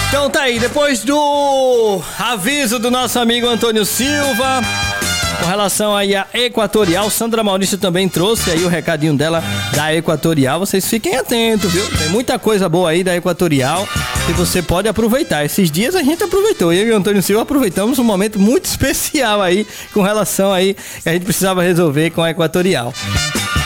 Então tá aí, depois do aviso do nosso amigo Antônio Silva, com relação aí à Equatorial, Sandra Maurício também trouxe aí o recadinho dela da Equatorial. Vocês fiquem atentos, viu? Tem muita coisa boa aí da Equatorial e você pode aproveitar. Esses dias a gente aproveitou, eu e o Antônio Silva aproveitamos um momento muito especial aí com relação aí que a gente precisava resolver com a Equatorial.